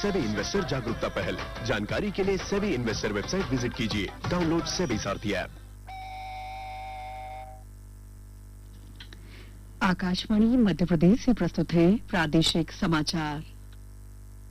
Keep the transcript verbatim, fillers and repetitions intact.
SEBI investor जागरूकता पहल। जानकारी के लिए सेबी इन्वेस्टर वेबसाइट विजिट कीजिए। डाउनलोड सेबी सारथी ऐप। आकाशवाणी मध्य प्रदेश से प्रस्तुत है प्रादेशिक समाचार।